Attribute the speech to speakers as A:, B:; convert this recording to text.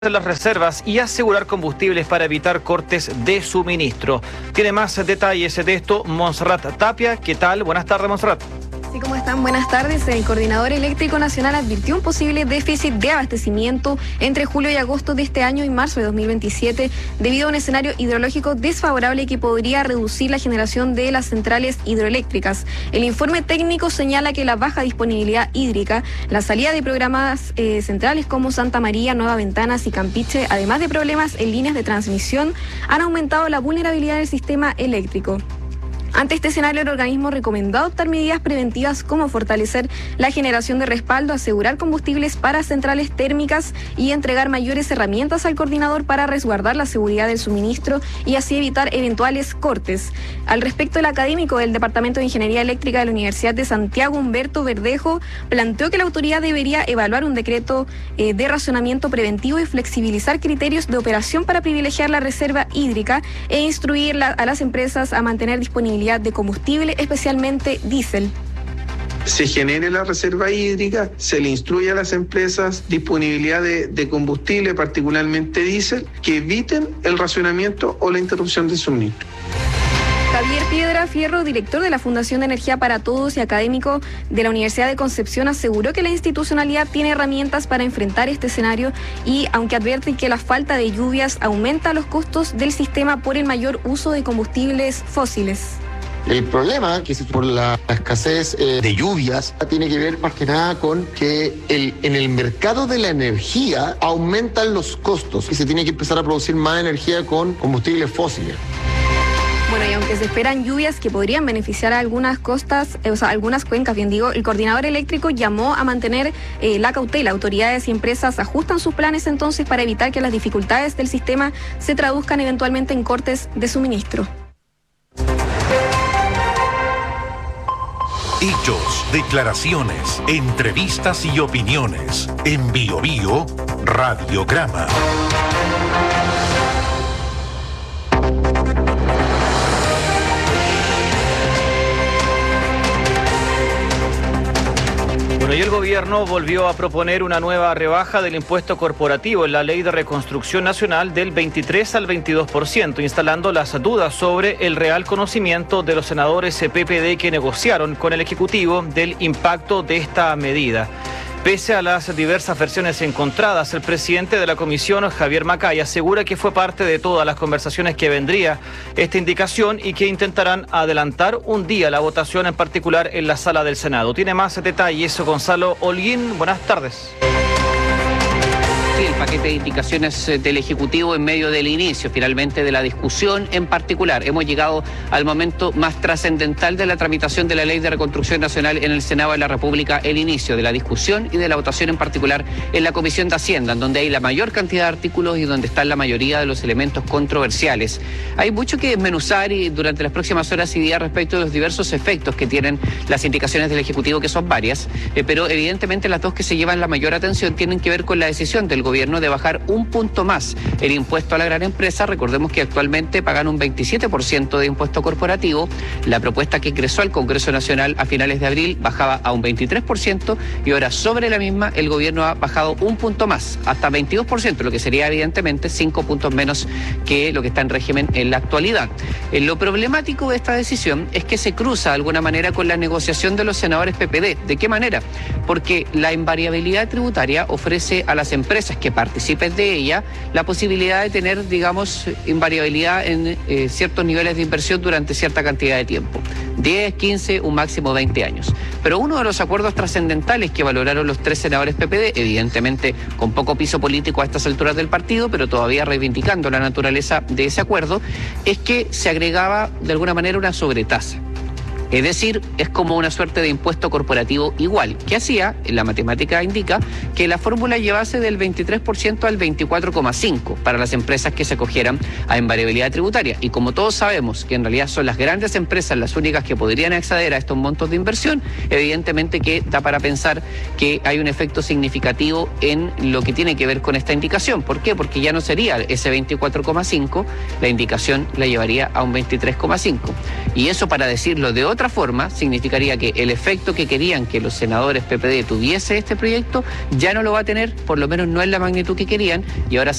A: las reservas y asegurar combustibles para evitar cortes de suministro. Tiene más detalles de esto Montserrat Tapia. ¿Qué tal? Buenas tardes, Montserrat.
B: Sí, ¿cómo están? Buenas tardes. El Coordinador Eléctrico Nacional advirtió un posible déficit de abastecimiento entre julio y agosto de este año y marzo de 2027 debido a un escenario hidrológico desfavorable que podría reducir la generación de las centrales hidroeléctricas. El informe técnico señala que la baja disponibilidad hídrica, la salida de programas centrales como Santa María, Nueva Ventanas y Campiche, además de problemas en líneas de transmisión, han aumentado la vulnerabilidad del sistema eléctrico. Ante este escenario, el organismo recomendó adoptar medidas preventivas como fortalecer la generación de respaldo, asegurar combustibles para centrales térmicas y entregar mayores herramientas al coordinador para resguardar la seguridad del suministro y así evitar eventuales cortes. Al respecto, el académico del Departamento de Ingeniería Eléctrica de la Universidad de Santiago, Humberto Verdejo, planteó que la autoridad debería evaluar un decreto de racionamiento preventivo y flexibilizar criterios de operación para privilegiar la reserva hídrica e instruir a las empresas a mantener disponibilidad de combustible, especialmente diésel.
C: Se genere la reserva hídrica, se le instruye a las empresas disponibilidad de combustible, particularmente diésel, que eviten el racionamiento o la interrupción del suministro.
B: Javier Piedra Fierro, director de la Fundación de Energía para Todos y académico de la Universidad de Concepción, aseguró que la institucionalidad tiene herramientas para enfrentar este escenario y, aunque advierte que la falta de lluvias aumenta los costos del sistema por el mayor uso de combustibles fósiles.
D: El problema, que es por la escasez de lluvias, tiene que ver más que nada con que en el mercado de la energía aumentan los costos y se tiene que empezar a producir más energía con combustibles fósiles.
B: Bueno, y aunque se esperan lluvias que podrían beneficiar a algunas costas, algunas cuencas, bien digo, el coordinador eléctrico llamó a mantener la cautela. Autoridades y empresas ajustan sus planes entonces para evitar que las dificultades del sistema se traduzcan eventualmente en cortes de suministro.
E: Hechos, declaraciones, entrevistas y opiniones. En BioBio Radiograma.
A: Bueno, y el gobierno volvió a proponer una nueva rebaja del impuesto corporativo en la Ley de Reconstrucción Nacional del 23 al 22%, instalando las dudas sobre el real conocimiento de los senadores PPD que negociaron con el Ejecutivo del impacto de esta medida. Pese a las diversas versiones encontradas, el presidente de la comisión, Javier Macay, asegura que fue parte de todas las conversaciones que vendría esta indicación y que intentarán adelantar un día la votación, en particular en la sala del Senado. Tiene más detalles Gonzalo Holguín. Buenas tardes.
F: El paquete de indicaciones del Ejecutivo en medio del inicio, finalmente, de la discusión en particular. Hemos llegado al momento más trascendental de la tramitación de la Ley de Reconstrucción Nacional en el Senado de la República, el inicio de la discusión y de la votación en particular en la Comisión de Hacienda, en donde hay la mayor cantidad de artículos y donde están la mayoría de los elementos controversiales. Hay mucho que desmenuzar y durante las próximas horas y días respecto de los diversos efectos que tienen las indicaciones del Ejecutivo, que son varias, pero evidentemente las dos que se llevan la mayor atención tienen que ver con la decisión del gobierno de bajar un punto más el impuesto a la gran empresa. Recordemos que actualmente pagan un 27% de impuesto corporativo. La propuesta que ingresó al Congreso Nacional a finales de abril bajaba a un 23% y ahora sobre la misma el gobierno ha bajado un punto más, hasta 22%, lo que sería evidentemente 5 puntos menos que lo que está en régimen en la actualidad. Lo problemático de esta decisión es que se cruza de alguna manera con la negociación de los senadores PPD. ¿De qué manera? Porque la invariabilidad tributaria ofrece a las empresas que participen de ella la posibilidad de tener, digamos, invariabilidad en ciertos niveles de inversión durante cierta cantidad de tiempo, 10, 15, un máximo 20 años. Pero uno de los acuerdos trascendentales que valoraron los tres senadores PPD, evidentemente con poco piso político a estas alturas del partido, pero todavía reivindicando la naturaleza de ese acuerdo, es que se agregaba de alguna manera una sobretasa. Es decir, es como una suerte de impuesto corporativo igual, que hacía, la matemática indica, que la fórmula llevase del 23% al 24,5% para las empresas que se acogieran a invariabilidad tributaria. Y como todos sabemos que en realidad son las grandes empresas las únicas que podrían acceder a estos montos de inversión, evidentemente que da para pensar que hay un efecto significativo en lo que tiene que ver con esta indicación. ¿Por qué? Porque ya no sería ese 24,5%, la indicación la llevaría a un 23,5%. Y eso, para decirlo de otra otra forma, significaría que el efecto que querían que los senadores PPD tuviese este proyecto ya no lo va a tener, por lo menos no en la magnitud que querían, y ahora